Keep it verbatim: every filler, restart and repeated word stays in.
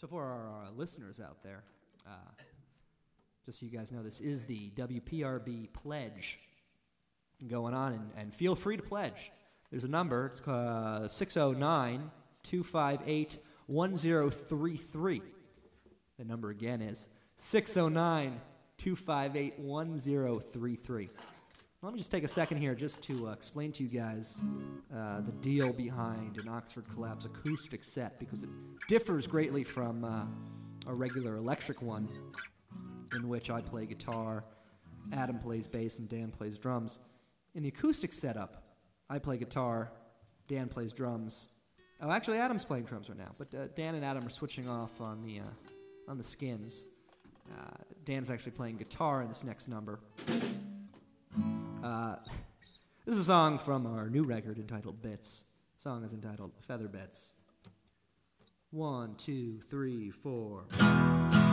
So for our uh, listeners out there, uh, just so you guys know, this is the W P R B pledge going on, and, and feel free to pledge. There's a number. It's uh, six oh nine, two five eight, one oh three three. The number again is six oh nine, two five eight, one oh three three. Let me just take a second here just to uh, explain to you guys uh, the deal behind an Oxford Collabs acoustic set, because it differs greatly from uh, a regular electric one in which I play guitar, Adam plays bass, and Dan plays drums. In the acoustic setup, I play guitar, Dan plays drums. Oh, actually, Adam's playing drums right now, but uh, Dan and Adam are switching off on the uh, on the skins. Uh, Dan's actually playing guitar in this next number. Uh, this is a song from our new record entitled Bits. The song is entitled Feather Beds. One, two, three, four.